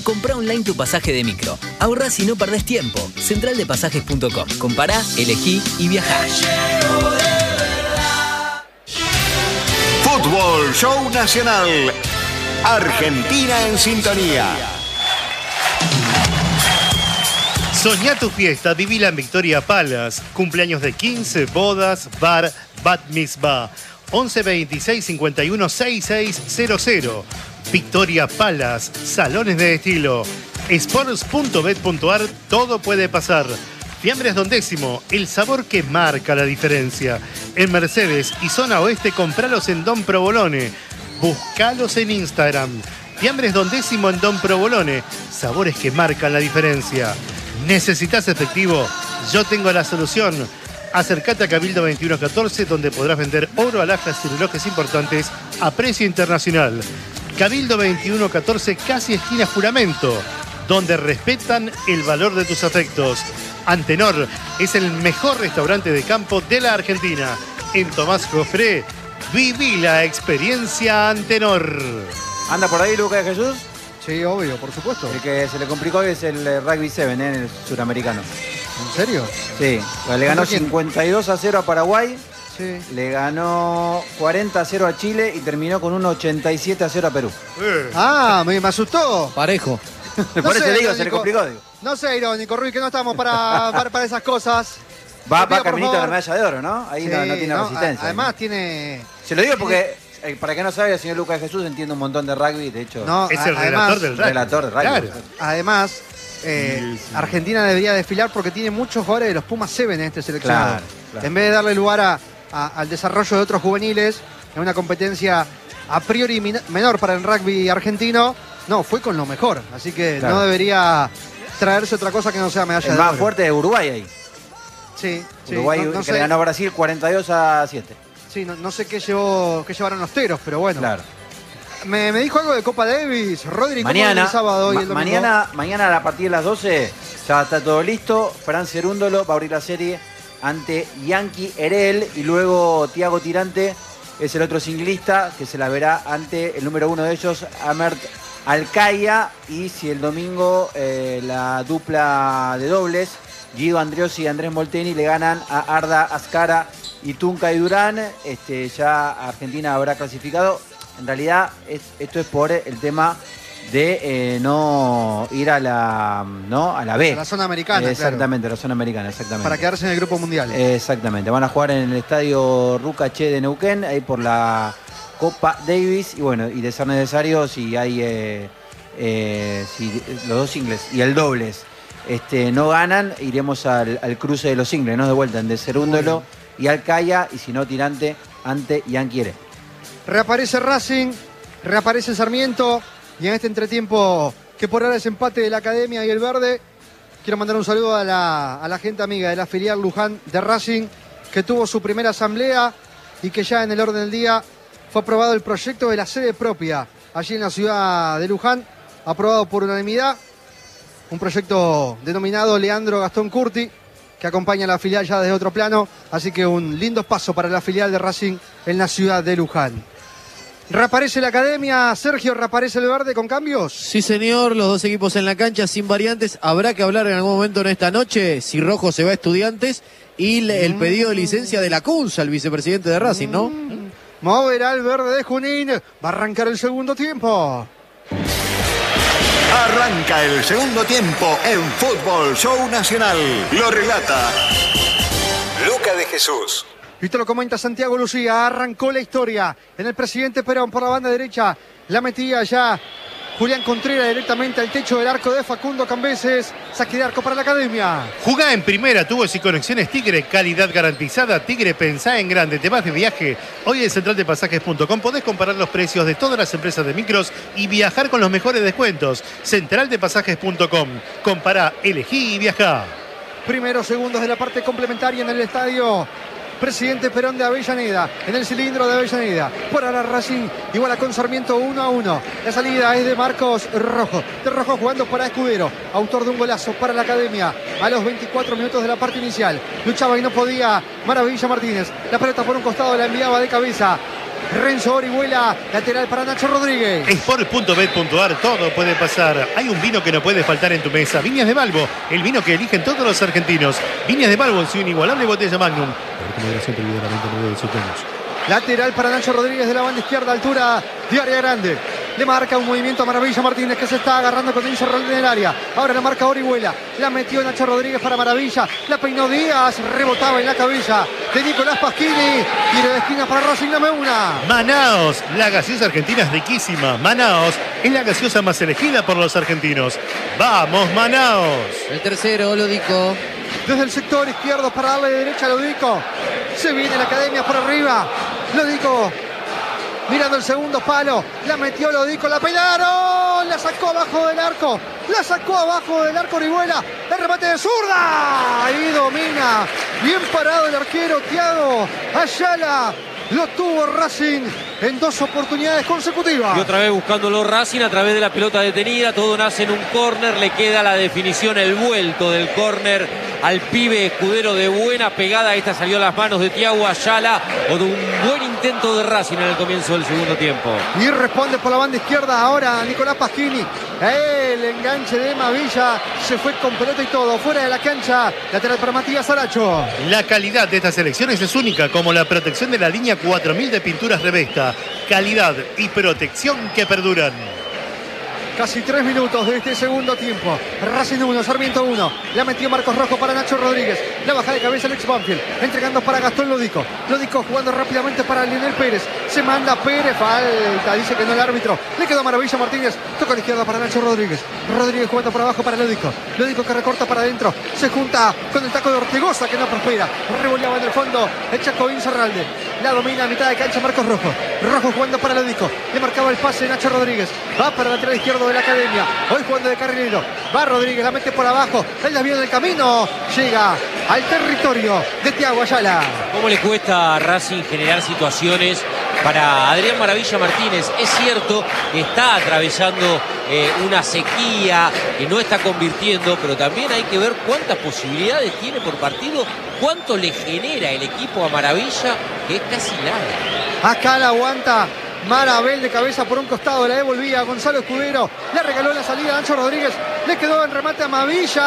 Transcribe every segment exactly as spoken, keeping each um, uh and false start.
Comprá online tu pasaje de micro. Ahorrás y no perdés tiempo. central de pasajes punto com. Compará, elegí y viajá. Fútbol Show Nacional. Argentina en sintonía. Soñá tu fiesta, vivila en Victoria Palace. Cumpleaños de quince, bodas, bar, bat mitzvah. once veintiséis cincuenta y uno sesenta y seis cero cero. Victoria Palace, salones de estilo. Sports punto bet punto ar, todo puede pasar. Fiambres Don Décimo, el sabor que marca la diferencia. En Mercedes y zona oeste, compralos en Don Provolone. Buscalos en Instagram. Fiambres Don Décimo en Don Provolone. Sabores que marcan la diferencia. ¿Necesitas efectivo? Yo tengo la solución. Acércate a Cabildo veintiuno catorce, donde podrás vender oro, alhajas y relojes importantes a precio internacional. Cabildo veintiuno catorce, casi esquina Juramento, donde respetan el valor de tus afectos. Antenor es el mejor restaurante de campo de la Argentina. En Tomás Jofré, viví la experiencia Antenor. ¿Anda por ahí Lucas de Jesús? Sí, obvio, por supuesto. El que se le complicó hoy es el eh, Rugby siete, ¿eh? En el suramericano. ¿En serio? Sí, le ganó cincuenta y dos a cero a Paraguay. Sí. Le ganó cuarenta a cero a Chile y terminó con un ochenta y siete a cero a Perú. Eh. Ah, me, me asustó. Parejo. Por No eso sé, le digo, irónico. se le complicó. Digo. No sé, irónico, Ruiz, que no estamos para, para, para esas cosas. Va, Te pido, va por caminito de la favor. medalla de oro, ¿no? Ahí Sí, no, no tiene no, resistencia. a- Además tiene... Se lo digo porque, eh, para que no sabe, el señor Lucas de Jesús entiende un montón de rugby, de hecho. No, Es a- el además, relator del rugby. relator de rugby. Claro. Además, eh, Argentina debería desfilar porque tiene muchos jugadores de los Pumas siete en este seleccionado. Claro, claro. En vez de darle lugar a, a- al desarrollo de otros juveniles, en una competencia a priori min- menor para el rugby argentino, no, fue con lo mejor. Así que Claro. no debería traerse otra cosa que no sea medalla El de más oro. fuerte es Uruguay ahí. Sí, sí, Uruguay no, no que sé, le ganó a Brasil cuarenta y dos a siete. sí, no, no sé qué, llevó, qué llevaron los teros, pero bueno. Claro. Me, me dijo algo de Copa Davis, Rodri, ¿cómo Mañana, el sábado y ma- el domingo? mañana, mañana a partir de las doce ya está todo listo. Fran Cerúndolo va a abrir la serie ante Yankee Erel y luego Tiago Tirante es el otro singlista que se la verá ante el número uno de ellos, Amert Alcaya. Y si el domingo eh, la dupla de dobles, Guido Andriosi y Andrés Molteni, le ganan a Arda Azcara y Tunca y Durán, este, ya Argentina habrá clasificado. En realidad es- esto es por el tema de eh, no ir a la, ¿no? a la B. A la zona americana, Eh, Exactamente, la zona americana, claro, exactamente. para quedarse en el grupo mundial. Exactamente, van a jugar en el estadio Rucaché de Neuquén, ahí por la Copa Davis, y bueno, y de ser necesario, si hay eh, eh, si los dos singles y el dobles este, no ganan, iremos al, al cruce de los singles, ¿no? De vuelta, en de Cerúndolo y Alcaya, y si no, Tirante ante Yankee Erel. Reaparece Racing, reaparece Sarmiento, y en este entretiempo que por ahora es empate de la Academia y el Verde, quiero mandar un saludo a la, a la gente amiga de la filial Luján de Racing, que tuvo su primera asamblea y que ya en el orden del día fue aprobado el proyecto de la sede propia allí en la ciudad de Luján, aprobado por unanimidad, un proyecto denominado Leandro Gastón Curti, que acompaña a la filial ya desde otro plano, así que un lindo paso para la filial de Racing en la ciudad de Luján. Reaparece la Academia, Sergio, reaparece el Verde con cambios. Sí, señor, los dos equipos en la cancha sin variantes. Habrá que hablar en algún momento en esta noche si Rojo se va a Estudiantes y le- el pedido de licencia de la Cunza, el vicepresidente de Racing, ¿no? Moverá el Verde de Junín, va a arrancar el segundo tiempo. Arranca el segundo tiempo en Fútbol Show Nacional. Lo relata Luca de Jesús. Y te lo comenta Santiago Lucía, arrancó la historia en el Presidente Perón por la banda derecha, la metía ya Julián Contreras directamente al techo del arco de Facundo Cambeses, saque de arco para la Academia. Jugá en primera, tubos y conexiones Tigre, calidad garantizada. Tigre, pensá en grande, te vas de viaje. Hoy en central de pasajes punto com podés comparar los precios de todas las empresas de micros y viajar con los mejores descuentos. central de pasajes punto com, compará, elegí y viajá. Primeros segundos de la parte complementaria en el estadio Presidente Perón de Avellaneda, en el cilindro de Avellaneda. Por ahora Racing iguala con Sarmiento uno a uno. La salida es de Marcos Rojo. De Rojo jugando para Escudero, autor de un golazo para la Academia. A los veinticuatro minutos de la parte inicial. Luchaba y no podía Maravilla Martínez. La pelota por un costado la enviaba de cabeza Renzo Orihuela, lateral para Nacho Rodríguez. Sport punto bet punto ar, todo puede pasar. Hay un vino que no puede faltar en tu mesa. Viñas de Balbo, el vino que eligen todos los argentinos. Viñas de Balbo en su inigualable botella Magnum. Lateral para Nacho Rodríguez de la banda izquierda, altura de área grande. Le marca un movimiento a Maravilla Martínez, que se está agarrando con Enzo Rolde en el área. Ahora la marca Orihuela. La metió Nacho Rodríguez para Maravilla. La peinó Díaz. Rebotaba en la cabeza de Nicolás Pasquini. Tiro de esquina para Racing, dame una. Manaos, la gaseosa argentina es riquísima. Manaos es la gaseosa más elegida por los argentinos. ¡Vamos, Manaos! El tercero, Lodico. Desde el sector izquierdo para darle de derecha a Lodico. Se viene la academia por arriba. Lodico mirando el segundo palo. La metió Lodico, la pegaron. La sacó abajo del arco. La sacó abajo del arco Orihuela. El remate de zurda. Ahí domina. Bien parado el arquero Thiago Ayala. Lo tuvo Racing en dos oportunidades consecutivas. Y otra vez buscándolo Racing a través de la pelota detenida. Todo nace en un córner. Le queda la definición, el vuelto del córner al pibe Escudero de buena pegada. Esta salió a las manos de Thiago Ayala. O de un buen intento de Racing en el comienzo del segundo tiempo. Y responde por la banda izquierda ahora Nicolás Pasquini. El enganche de Mavilla. Se fue con pelota y todo. Fuera de la cancha. Lateral para Matías Aracho. La calidad de estas selecciones es única, como la protección de la línea cuatro mil de pinturas Revesta. Calidad y protección que perduran. Casi tres minutos de este segundo tiempo. Racing uno, Sarmiento uno. La metió Marcos Rojo para Nacho Rodríguez. La baja de cabeza Alex Banfield. Entregando para Gastón Lodico. Lodico jugando rápidamente para Lionel Pérez. Se manda Pérez. Falta. Dice que no el árbitro. Le quedó Maravilla Martínez. Toca a la izquierda para Nacho Rodríguez. Rodríguez jugando por abajo para Lodico. Lodico que recorta para adentro. Se junta con el taco de Ortegoza, que no prospera. Revoleaba en el fondo el Chaco Inzarralde. La domina a mitad de cancha Marcos Rojo. Rojo jugando para Lodico. Le marcaba el pase Nacho Rodríguez. Va para el lateral izquierdo de la academia. Hoy jugando de carrilero. Va Rodríguez, la mete por abajo. El desvío del camino. Llega al territorio de Thiago Ayala. ¿Cómo le cuesta a Racing generar situaciones para Adrián Maravilla Martínez? Es cierto que está atravesando eh, una sequía, que no está convirtiendo, pero también hay que ver cuántas posibilidades tiene por partido, cuánto le genera el equipo a Maravilla, que es casi nada. Acá la aguanta Marabel de cabeza por un costado, la devolvía Gonzalo Escudero, le regaló la salida a Nacho Rodríguez, le quedó en remate a Mavilla.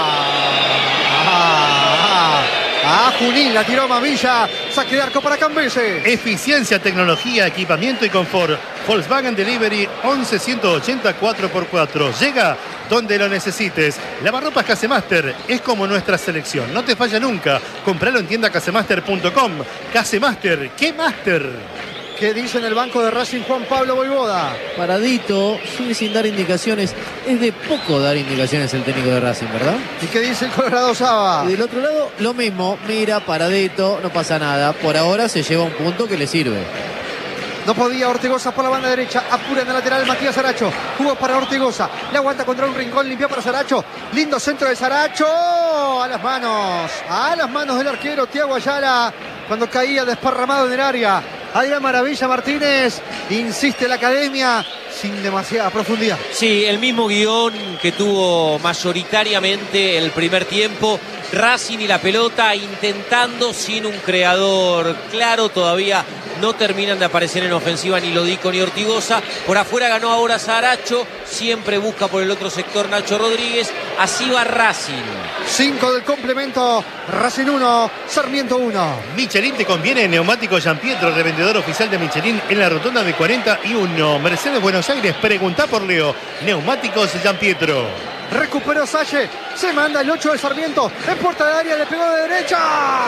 Ah, ah, Junín la tiró Mavilla, saque de arco para Cambese. Eficiencia, tecnología, equipamiento y confort. Volkswagen Delivery once ciento ochenta cuatro por cuatro. Llega donde lo necesites. Lavarropas Casemaster es como nuestra selección. No te falla nunca. Compralo en tienda casemaster punto com. Casemaster, ¿qué master? ¿Qué dice en el banco de Racing Juan Pablo Voivoda? Paradito, sigue sin dar indicaciones. Es de poco dar indicaciones el técnico de Racing, ¿verdad? ¿Y qué dice el Colorado Saba? Y del otro lado, lo mismo. Mira, paradito, no pasa nada. Por ahora se lleva un punto que le sirve. No podía Ortegoza por la banda derecha. Apura en el lateral Matías Saracho. Jugó para Ortegoza. Le aguanta contra un rincón. Limpió para Saracho. Lindo centro de Saracho. A las manos. A las manos del arquero Thiago Ayala. Cuando caía desparramado en el área. Adrián Maravilla Martínez. Insiste la academia. Sin demasiada profundidad. Sí, el mismo guión que tuvo mayoritariamente el primer tiempo. Racing y la pelota intentando sin un creador claro. Todavía no terminan de aparecer en ofensiva ni Lodico ni Ortigosa. Por afuera ganó ahora Saracho. Siempre busca por el otro sector Nacho Rodríguez. Así va Racing. cinco del complemento. Racing uno, Sarmiento uno. Michelin te conviene. Neumático Gianpietro, revendedor oficial de Michelin en la rotonda de cuarenta y uno. Mercedes Buenos Aires, pregunta por Leo. Neumáticos Gianpietro. Recuperó Salle. Se manda el ocho de Sarmiento. En puerta de área le pegó de derecha.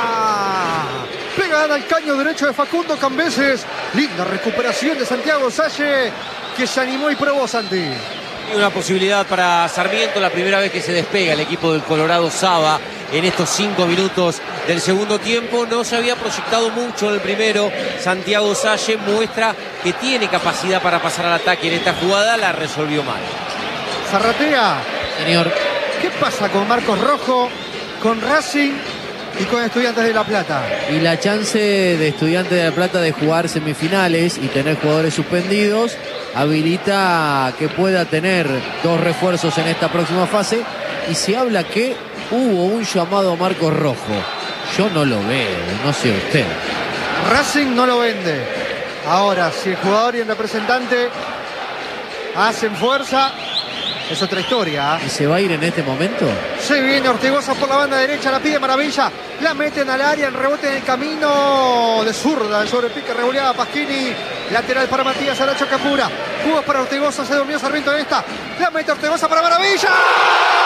Pegada al caño derecho de Facundo Cambeses. Linda recuperación de Santiago Salle, que se animó y probó, Santi. Y una posibilidad para Sarmiento, la primera vez que se despega el equipo del Colorado Saba en estos cinco minutos del segundo tiempo. No se había proyectado mucho en el primero. Santiago Salle muestra que tiene capacidad para pasar al ataque en esta jugada. La resolvió mal. Zarratea. Señor. ¿Qué pasa con Marcos Rojo, con Racing y con Estudiantes de La Plata? Y la chance de Estudiantes de La Plata de jugar semifinales y tener jugadores suspendidos habilita que pueda tener dos refuerzos en esta próxima fase. Y se habla que hubo un llamado a Marcos Rojo. Yo no lo veo, no sé usted. Racing no lo vende. Ahora, si el jugador y el representante hacen fuerza, es otra historia. ¿eh? ¿Y se va a ir en este momento? Se viene Ortigosa por la banda derecha, la pide Maravilla, la meten al área, el rebote en el camino de zurda, el sobrepique revoleada Pasquini, lateral para Matías Aracho Capura, jugos para Ortigosa, se durmió Sarmiento en esta, la mete Ortigosa para Maravilla.